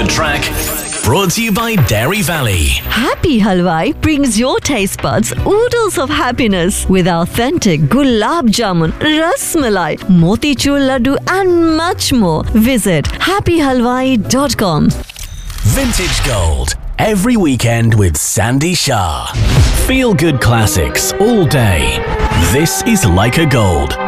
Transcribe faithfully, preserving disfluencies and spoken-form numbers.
The track brought to you by Dairy Valley. Happy Halwai brings your taste buds oodles of happiness with authentic gulab jamun, ras malai, motichur laddu and much more. Visit happy halwai dot com. Vintage Gold. Every weekend with Sandy Shah. Feel good classics all day. This is Leica Gold.